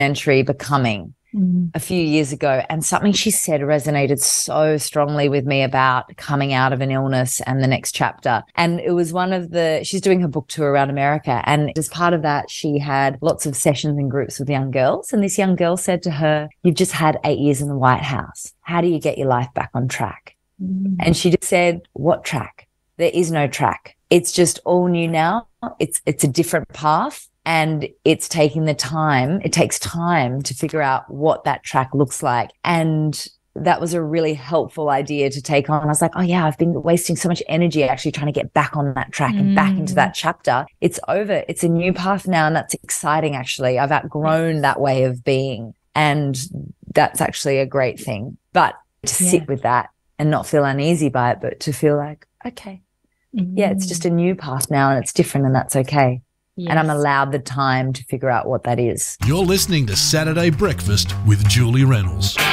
documentary Becoming a few years ago, and something she said resonated so strongly with me about coming out of an illness and the next chapter. And it was she's doing her book tour around America. And as part of that, she had lots of sessions and groups with young girls. And this young girl said to her, "You've just had 8 years in the White House. How do you get your life back on track?" And she just said, "What track? There is no track. It's just all new now. It's a different path. And it's taking the time. It takes time to figure out what that track looks like." And that was a really helpful idea to take on. I was like, oh yeah, I've been wasting so much energy actually trying to get back on that track and back into that chapter. It's over. It's a new path now. And that's exciting. Actually, I've outgrown that way of being. And that's actually a great thing. But to sit with that and not feel uneasy by it, but to feel like, okay, yeah, it's just a new path now and it's different and that's okay. Yes. And I'm allowed the time to figure out what that is. You're listening to Saturday Breakfast with Julie Reynolds.